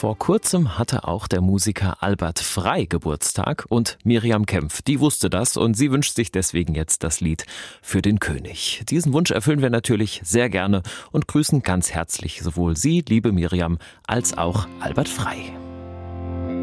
Vor kurzem hatte auch der Musiker Albert Frey Geburtstag und Miriam Kempf, die wusste das und sie wünscht sich deswegen jetzt das Lied für den König. Diesen Wunsch erfüllen wir natürlich sehr gerne und grüßen ganz herzlich sowohl Sie, liebe Miriam, als auch Albert Frey.